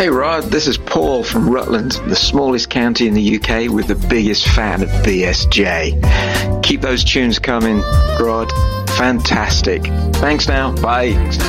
Hey Rod, this is Paul from Rutland, the smallest county in the UK with the biggest fan of BSJ. Keep those tunes coming, Rod. Fantastic. Thanks now. Bye.